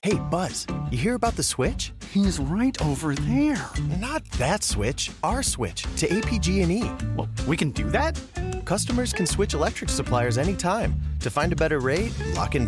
Hey, Buzz, you hear about the switch? He's right over there. Not that switch, our switch to APG&E. Well, we can do that? Customers can switch electric suppliers anytime. To find a better rate, lock in